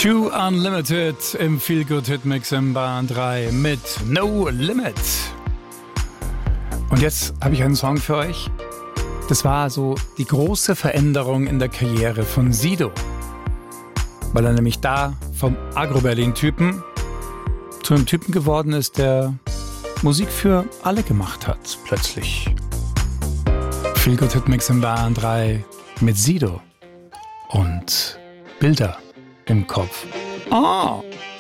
Two Unlimited im Feel Good Hit Mix in Bahn 3 mit No Limit. Und jetzt habe ich einen Song für euch. Das war so die große Veränderung in der Karriere von Sido. Weil er nämlich da vom Agro-Berlin-Typen zu einem Typen geworden ist, der Musik für alle gemacht hat, plötzlich. Feel Good Hit Mix in Bahn 3 mit Sido und Bilder im Kopf. Oh!